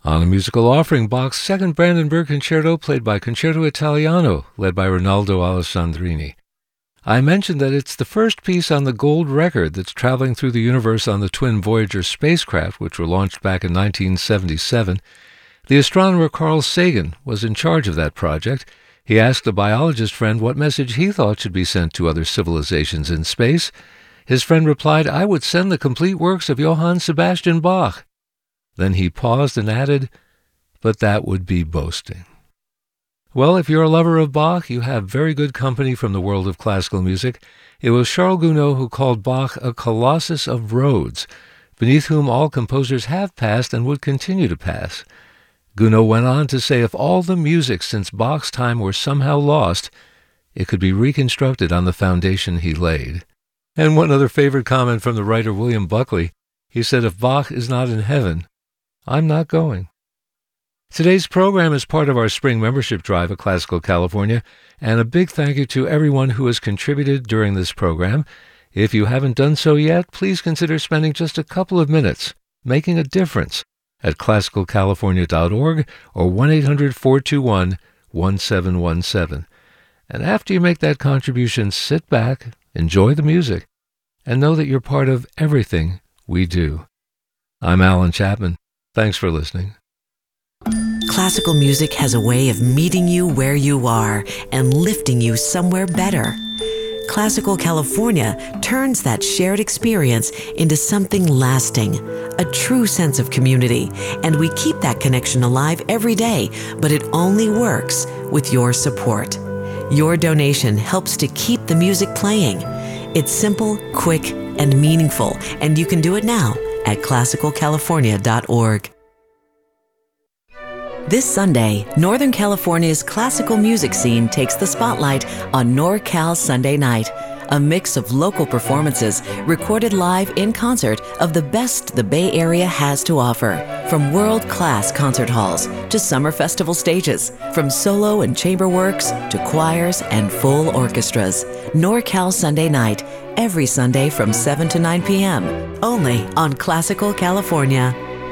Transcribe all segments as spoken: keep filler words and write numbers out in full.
On a musical offering, Bach's Second Brandenburg Concerto, played by Concerto Italiano, led by Rinaldo Alessandrini. I mentioned that it's the first piece on the gold record that's traveling through the universe on the twin Voyager spacecraft, which were launched back in nineteen seventy-seven. The astronomer Carl Sagan was in charge of that project. He asked a biologist friend what message he thought should be sent to other civilizations in space. His friend replied, "I would send the complete works of Johann Sebastian Bach." Then he paused and added, "But that would be boasting." Well, if you're a lover of Bach, you have very good company from the world of classical music. It was Charles Gounod who called Bach a colossus of Rhodes, beneath whom all composers have passed and would continue to pass. Gounod went on to say if all the music since Bach's time were somehow lost, it could be reconstructed on the foundation he laid. And one other favorite comment from the writer William Buckley, he said, "If Bach is not in heaven, I'm not going." Today's program is part of our spring membership drive at Classical California, and a big thank you to everyone who has contributed during this program. If you haven't done so yet, please consider spending just a couple of minutes making a difference at classical california dot org or one eight hundred four two one one seven one seven. And after you make that contribution, sit back, enjoy the music, and know that you're part of everything we do. I'm Alan Chapman. Thanks for listening. Classical music has a way of meeting you where you are and lifting you somewhere better. Classical California turns that shared experience into something lasting, a true sense of community, and we keep that connection alive every day, but it only works with your support. Your donation helps to keep the music playing. It's simple, quick, and meaningful, and you can do it now at classical california dot org. This Sunday, Northern California's classical music scene takes the spotlight on NorCal Sunday Night, a mix of local performances recorded live in concert of the best the Bay Area has to offer. From world-class concert halls to summer festival stages, from solo and chamber works to choirs and full orchestras. NorCal Sunday Night, every Sunday from seven to nine p.m., only on Classical California.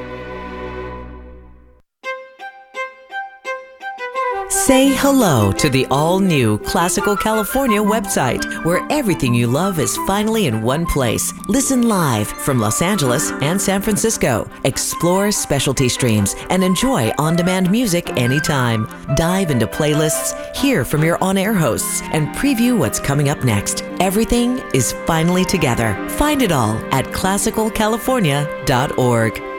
Say hello to the all-new Classical California website, where everything you love is finally in one place. Listen live from Los Angeles and San Francisco. Explore specialty streams and enjoy on-demand music anytime. Dive into playlists, hear from your on-air hosts, and preview what's coming up next. Everything is finally together. Find it all at classical california dot org.